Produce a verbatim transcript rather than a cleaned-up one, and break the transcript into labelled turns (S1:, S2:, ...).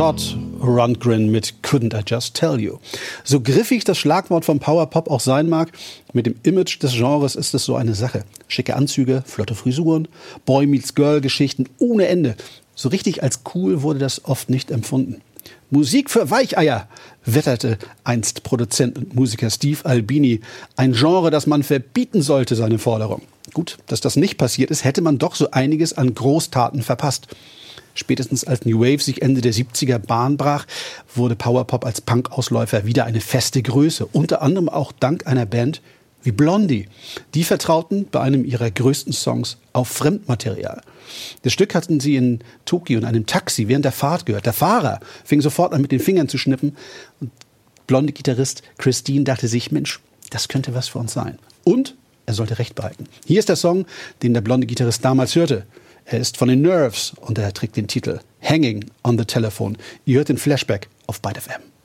S1: Todd Rundgren mit Couldn't I Just Tell You. So griffig das Schlagwort vom Powerpop auch sein mag, mit dem Image des Genres ist es so eine Sache. Schicke Anzüge, flotte Frisuren, Boy-Meets-Girl-Geschichten ohne Ende. So richtig als cool wurde das oft nicht empfunden. Musik für Weicheier, wetterte einst Produzent und Musiker Steve Albini. Ein Genre, das man verbieten sollte, seine Forderung. Gut, dass das nicht passiert ist, hätte man doch so einiges an Großtaten verpasst. Spätestens als New Wave sich Ende der siebziger Bahn brach, wurde Powerpop als Punk-Ausläufer wieder eine feste Größe. Unter anderem auch dank einer Band wie Blondie. Die vertrauten bei einem ihrer größten Songs auf Fremdmaterial. Das Stück hatten sie in Tokio in einem Taxi während der Fahrt gehört. Der Fahrer fing sofort an, mit den Fingern zu schnippen. Und Blondie-Gitarrist Christine dachte sich, Mensch, das könnte was für uns sein. Und er sollte Recht behalten. Hier ist der Song, den der Blondie-Gitarrist damals hörte. Er ist von den Nerves und er trägt den Titel Hanging on the Telephone. Ihr hört den Flashback auf Byte F M.